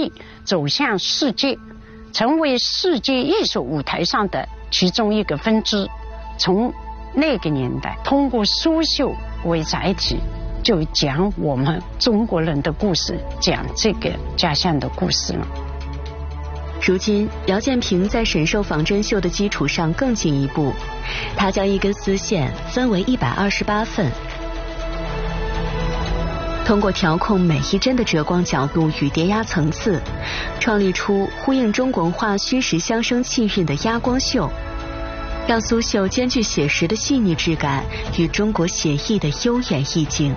力走向世界，成为世界艺术舞台上的其中一个分支。从那个年代，通过苏绣为载体，就讲我们中国人的故事，讲这个家乡的故事了。 如今，姚建平在神兽仿真绣的基础上更进一步，他将一根丝线分为128份，通过调控每一针的折光角度与叠压层次，创立出呼应中国文化虚实相生气韵的压光绣，让苏绣兼具写实的细腻质感与中国写意的悠远意境。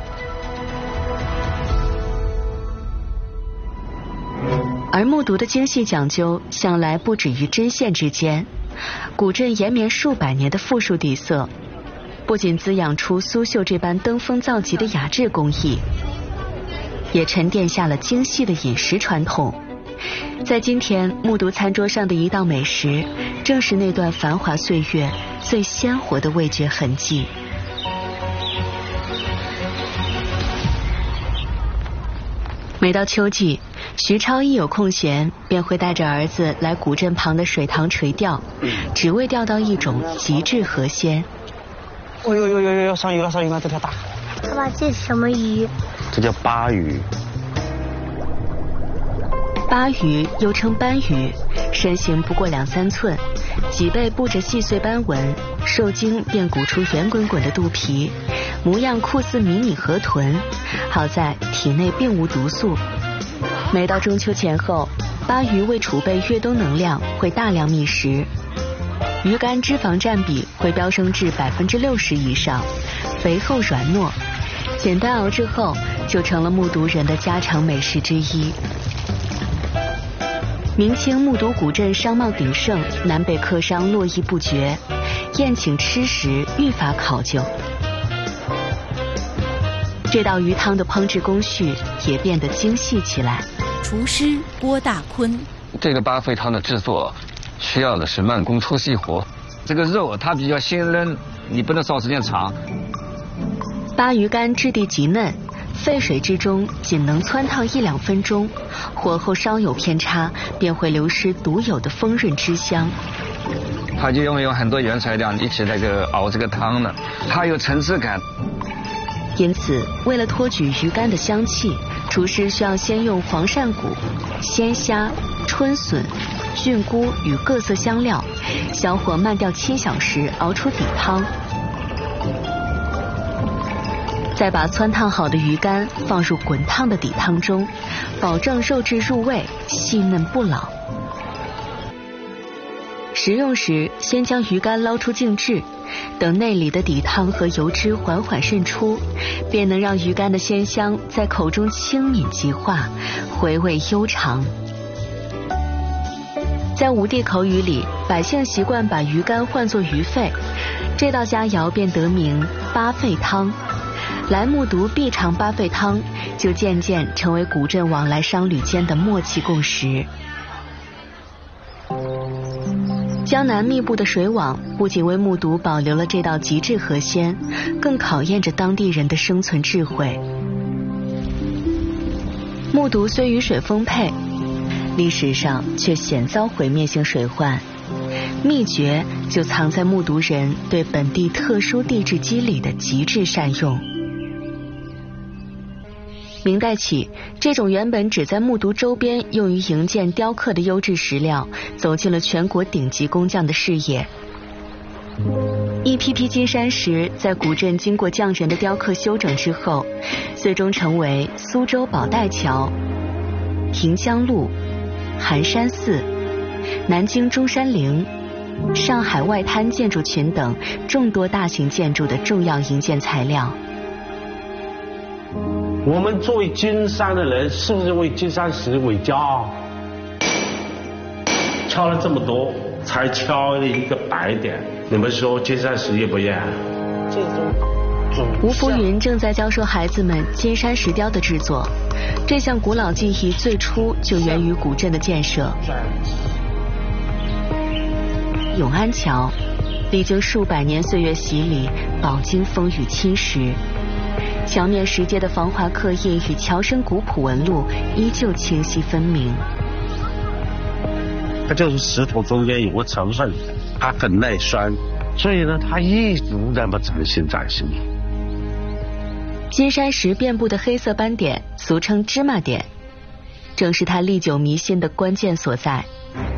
而木牍的精细讲究向来不止于针线之间，古镇延绵数百年的富庶底色，不仅滋养出苏绣这般登峰造极的雅致工艺，也沉淀下了精细的饮食传统。在今天木牍餐桌上的一道美食，正是那段繁华岁月最鲜活的味觉痕迹。每到秋季，徐超一有空闲，便会带着儿子来古镇旁的水塘垂钓，只为钓到一种极致河鲜。 哦呦，上鱼了，这条大。 爸爸，这是什么鱼？ 这叫鲅鱼。 鲅鱼又称斑鱼，身形不过2-3寸，脊背布着细碎斑纹，受精便鼓出圆滚滚的肚皮，模样酷似迷你河豚，好在体内并无毒素。每到中秋前后，鲅鱼为储备越冬能量，会大量觅食，鱼干脂肪占比会飙升至60%以上，肥厚软糯，简单熬制后就成了木牍人的家常美食之一。明清木牍古镇商贸鼎盛，南北客商络绎不绝，宴请吃食愈发考究。这道鱼汤的烹制工序也变得精细起来。 厨师郭大坤， 这个八沸汤的制作需要的是慢工出细活，这个肉它比较鲜嫩，你不能烧时间长。 鲅鱼干质地极嫩，沸水之中仅能汆烫1-2分钟，火候稍有偏差，便会流失独有的丰润汁香。 它就用很多原材料一起熬这个汤了，它有层次感。 因此，为了托举鱼干的香气，厨师需要先用黄鳝骨、鲜虾、春笋、菌菇与各色香料，小火慢调7小时熬出底汤，再把汆烫好的鱼干放入滚烫的底汤中，保证肉质入味、细嫩不老。食用时，先将鱼干捞出静置，等内里的底汤和油脂缓缓渗出，便能让鱼干的鲜香在口中轻抿即化，回味悠长。在吴地口语里，百姓习惯把鱼干唤作鱼肺，这道佳肴便得名八沸汤。来木牍必尝八沸汤，就渐渐成为古镇往来商旅间的默契共识。江南密布的水网不仅为木牍保留了这道极致河鲜，更考验着当地人的生存智慧。木牍虽雨水丰沛，历史上却鲜遭毁灭性水患，秘诀就藏在木牍人对本地特殊地质机理的极致善用。明代起，这种原本只在木牍周边用于营建雕刻的优质石料，走进了全国顶级工匠的视野。一批批金山石在古镇经过匠人的雕刻修整之后，最终成为苏州宝带桥、平江路、寒山寺、南京中山陵、上海外滩建筑群等众多大型建筑的重要营建材料。 我们作为金山的人，是不是为金山石为骄傲？敲了这么多，才敲了一个白点，你们说金山石业不业？ 吴福云正在教授孩子们金山石雕的制作，这项古老技艺最初就源于古镇的建设。永安桥历经数百年岁月洗礼，饱经风雨侵蚀， 墙面石阶的防滑刻印与桥身古朴纹路依旧清晰分明。 它就是石头中间有个成分，它很耐酸，所以呢，它一直那么崭新崭新。 金山石遍布的黑色斑点，俗称芝麻点，正是它历久弥新的关键所在。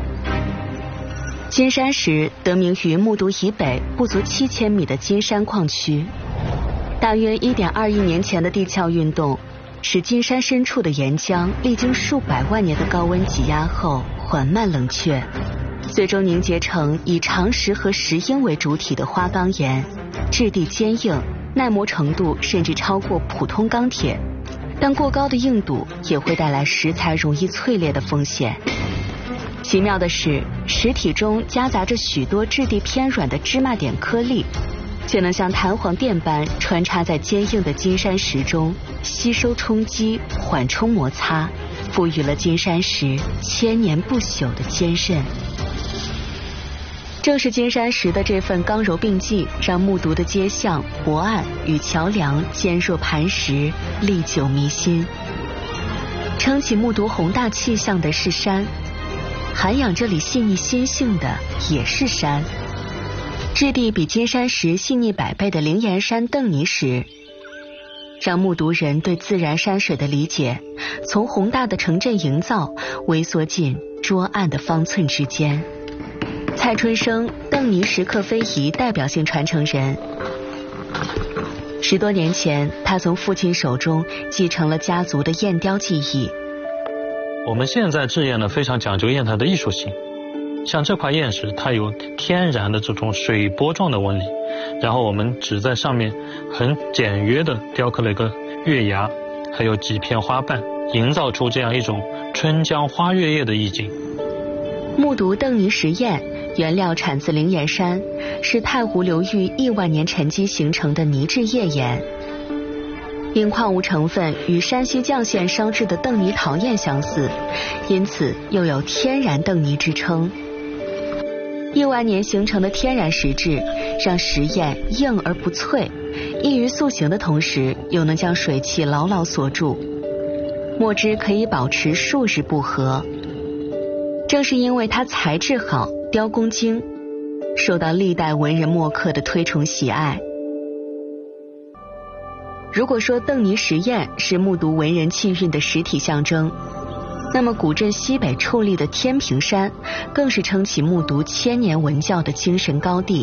金山石得名于木渎以北不足7000米的金山矿区。大约1.2亿年前的地壳运动，使金山深处的岩浆历经数百万年的高温挤压后缓慢冷却，最终凝结成以长石和石英为主体的花岗岩，质地坚硬，耐磨程度甚至超过普通钢铁，但过高的硬度也会带来石材容易脆裂的风险。奇妙的是，石体中夹杂着许多质地偏软的芝麻点颗粒，却能像弹簧垫般穿插在坚硬的金山石中，吸收冲击，缓冲摩擦，赋予了金山石千年不朽的坚韧。正是金山石的这份刚柔并济，让木渎的街巷、驳岸与桥梁坚若磐石，历久弥新。撑起木渎宏大气象的是山，涵养这里细腻心性的也是山。质地比金山石细腻100倍的灵岩山邓泥石，让木渎人对自然山水的理解，从宏大的城镇营造微缩进拙暗的方寸之间。蔡春生，邓泥石刻非遗代表性传承人。10多年前，他从父亲手中继承了家族的砚雕技艺。 我们现在制砚呢，非常讲究砚台的艺术性。像这块砚石，它有天然的这种水波状的纹理，然后我们只在上面很简约的雕刻了一个月牙，还有几片花瓣，营造出这样一种春江花月夜的意境。 木渎邓泥石砚原料产自灵岩山，是太湖流域亿万年沉积形成的泥质页岩。因矿物成分与山西绛县烧制的邓泥陶砚相似，因此又有天然邓泥之称。亿万年形成的天然石质，让石砚硬而不脆，易于塑形的同时，又能将水汽牢牢锁住，墨汁可以保持数日不合。正是因为它材质好，雕工精，受到历代文人墨客的推崇喜爱。如果说邓泥石砚是木渎文人气韵的实体象征，那么古镇西北矗立的天平山，更是撑起木渎千年文教的精神高地。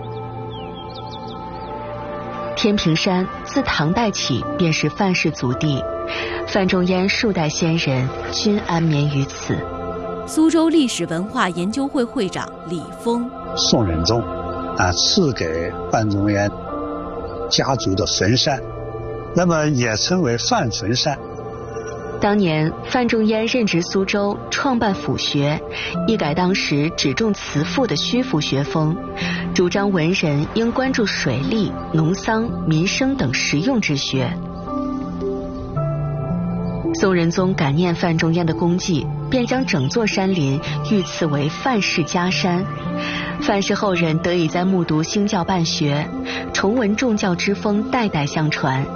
天平山自唐代起便是范氏祖地，范仲淹数代先人均安眠于此。 苏州历史文化研究会会长李峰， 宋仁宗赐给范仲淹家族的坟山，那么也称为范坟山。 当年范仲淹任职苏州，创办府学，一改当时只重辞赋的虚浮学风，主张文人应关注水利、农桑、民生等实用之学。宋仁宗感念范仲淹的功绩，便将整座山林御赐为范氏家山，范氏后人得以在木渎兴教办学，崇文重教之风代代相传。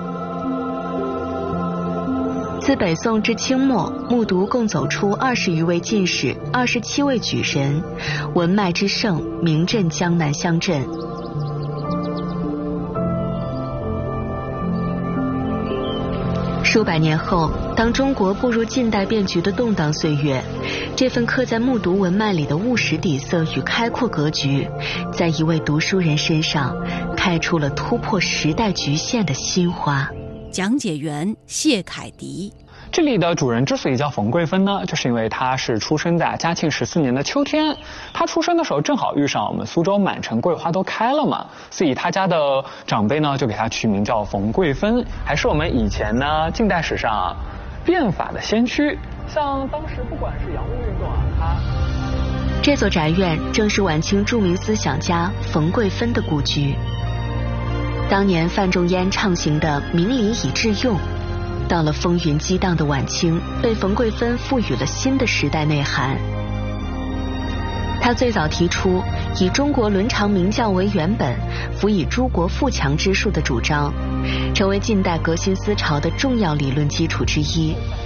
自北宋至清末，木渎共走出20余位进士，27位举人，文脉之盛，名震江南乡镇。数百年后，当中国步入近代变局的动荡岁月，这份刻在木渎文脉里的务实底色与开阔格局，在一位读书人身上开出了突破时代局限的新花。 讲解员谢凯迪。 这里的主人之所以叫冯桂芬呢，就是因为他是出生在嘉庆14年的秋天，他出生的时候正好遇上我们苏州满城桂花都开了嘛，所以他家的长辈呢就给他取名叫冯桂芬，还是我们以前呢近代史上变法的先驱。像当时不管是洋务运动这座宅院正是晚清著名思想家冯桂芬的故居。当年范仲淹畅行的明理以致用，到了风云激荡的晚清，被冯桂芬赋予了新的时代内涵。他他最早提出以中国伦常名教为原本，辅以诸国富强之术的主张，成为近代革新思潮的重要理论基础之一。